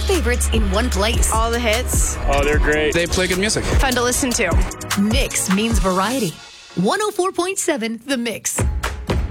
favorites in one place. All the hits. Oh, they're great. They play good music. Fun to listen to. Mix means variety. 104.7 The Mix.